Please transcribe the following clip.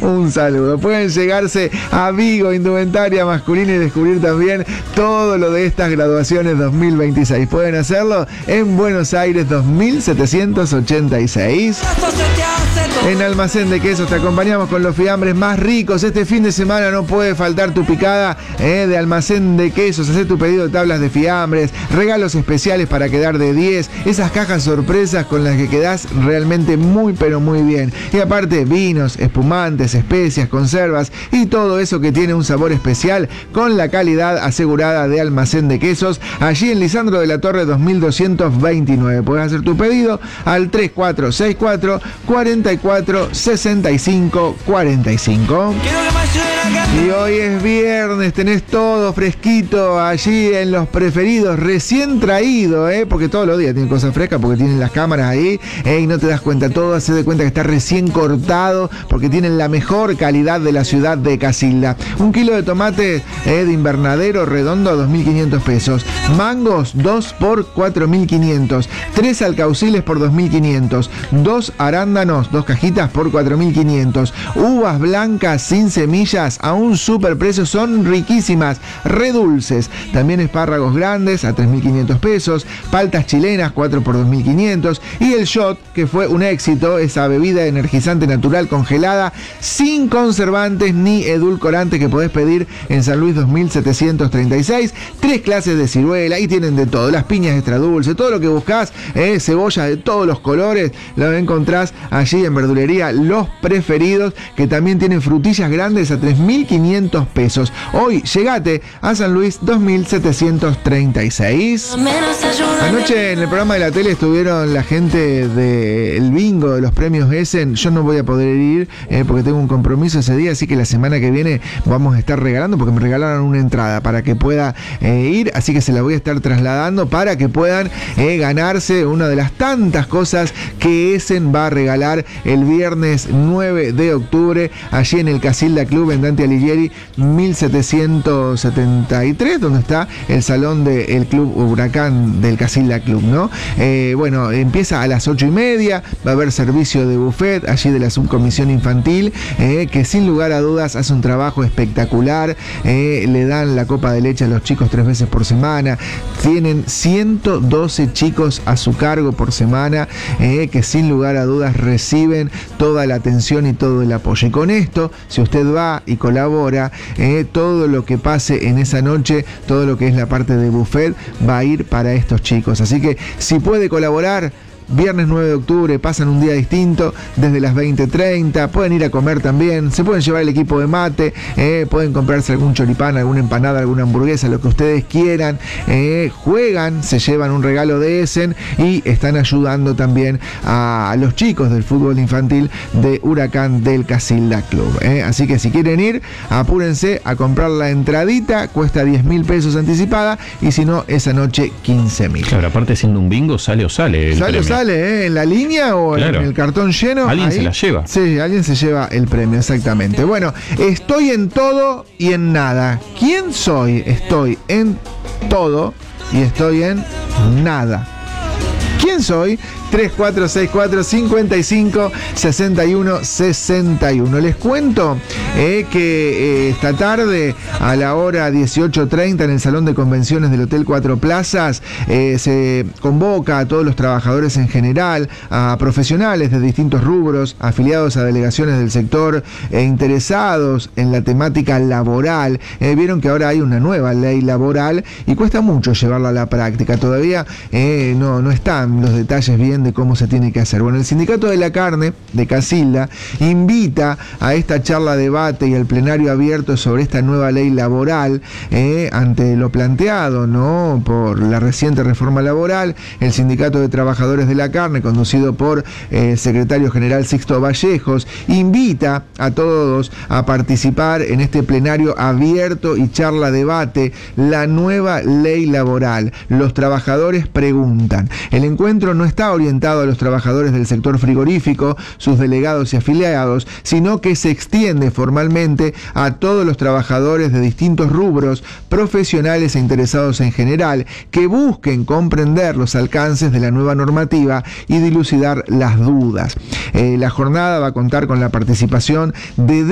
Un saludo. Pueden llegarse a Vigo, indumentaria masculina, y descubrir también todo lo de estas graduaciones 2026. Pueden hacerlo en Buenos Aires 2786. En Almacén de Quesos te acompañamos con los fiambres más ricos. Este fin de semana no puede faltar tu picada de Almacén de Quesos. Hacé tu pedido de tablas de fiambres, regalos especiales para quedar de 10, esas cajas sorpresas con las que quedás realmente muy pero muy bien. Y aparte vinos, espumantes, especias, conservas y todo eso que tiene un sabor especial con la calidad asegurada de Almacén de Quesos, allí en Lisandro de la Torre 2229. Puedes hacer tu pedido al 3464 44 65 45. Y hoy es viernes, tenés todo fresquito allí en Los Preferidos, recién traído, porque todos los días tienen cosas frescas porque tienen las cámaras ahí, y no te das cuenta, todo hace de cuenta que está recién cortado porque tienen la mejor calidad de la ciudad de Casilda. 1 kilo de tomate de invernadero redondo a 2.500 pesos, mangos 2 por 4.500, 3 alcauciles por 2.500, 2 arándanos, 2 cajitas por 4.500, uvas blancas sin semillas a un superprecio, son riquísimas, redulces. También espárragos grandes a 3.500 pesos, paltas chilenas 4 por 2.500 y el shot, que fue un éxito, esa bebida energizante natural congelada sin conservantes ni edulcorantes que podés pedir en San Luis 2736. 3 clases de ciruela y tienen de todo, las piñas extra dulce, todo lo que buscás, cebolla de todos los colores, lo encontrás allí en verdulería Los Preferidos, que también tienen frutillas grandes a 3.500 pesos. Hoy llegate a San Luis 2736. Anoche en el programa de la tele estuvieron la gente del bingo de los premios Essen. Yo no voy a poder ir porque tengo un compromiso ese día, así que la semana que viene vamos a estar regalando, porque me regalaron una entrada para que pueda ir, así que se la voy a estar trasladando para que puedan ganarse una de las tantas cosas que Essen va a regalar el viernes 9 de octubre allí en el Casilda Club en Dante Alighieri 1773, donde está el salón del Club Huracán del Casilda Club, ¿no? Bueno, empieza a las 8:30, va a haber servicio de buffet allí de la subcomisión infantil, que sin lugar a dudas hace un trabajo espectacular, le dan la copa de leche a los chicos 3 veces por semana, tienen 112 chicos a su cargo por semana, que sin lugar a dudas reciben toda la atención y todo el apoyo. Y con esto, si usted va y colabora, todo lo que pase en esa noche, todo lo que es la parte de buffet, va a ir para estos chicos. Así que si puede colaborar, viernes 9 de octubre, pasan un día distinto desde las 20:30, pueden ir a comer también, se pueden llevar el equipo de mate, pueden comprarse algún choripán, alguna empanada, alguna hamburguesa, lo que ustedes quieran, juegan, se llevan un regalo de Essen y están ayudando también a los chicos del fútbol infantil de Huracán del Casilda Club. Así que si quieren ir, apúrense a comprar la entradita, cuesta 10.000 pesos anticipada y si no, esa noche 15.000. Claro, aparte siendo un bingo, sale o sale. Sale, en la línea o claro, en el cartón lleno. Alguien ahí se la lleva. Sí, alguien se lleva el premio, exactamente. Bueno, estoy en todo y en nada. ¿Quién soy? Estoy en todo y estoy en nada. ¿Quién soy? 3464 55 61 61. Les cuento que esta tarde a la hora 18:30 en el Salón de Convenciones del Hotel Cuatro Plazas se convoca a todos los trabajadores en general, a profesionales de distintos rubros, afiliados a delegaciones del sector interesados en la temática laboral. Vieron que ahora hay una nueva ley laboral y cuesta mucho llevarla a la práctica. Todavía no están los detalles bien de cómo se tiene que hacer. Bueno, el Sindicato de la Carne de Casilda invita a esta charla, debate y el plenario abierto sobre esta nueva ley laboral ante lo planteado, ¿no?, por la reciente reforma laboral. El Sindicato de Trabajadores de la Carne, conducido por el secretario general Sixto Vallejos, invita a todos a participar en este plenario abierto y charla debate, la nueva ley laboral. Los trabajadores preguntan. El encuentro no está orientado a los trabajadores del sector frigorífico, sus delegados y afiliados, sino que se extiende formalmente a todos los trabajadores de distintos rubros, profesionales e interesados en general, que busquen comprender los alcances de la nueva normativa y dilucidar las dudas. La jornada va a contar con la participación de